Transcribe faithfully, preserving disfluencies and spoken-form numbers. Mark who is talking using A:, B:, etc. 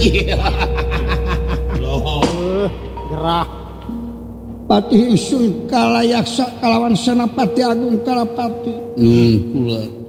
A: gerah Patih Isun kalayaksa kalawan Senapati Agung Kalapati.
B: Hmm, kula.